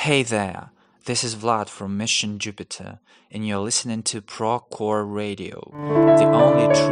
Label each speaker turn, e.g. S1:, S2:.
S1: Hey there, this is Vlad from Mission Jupiter, and you're listening to Procore Radio, the only true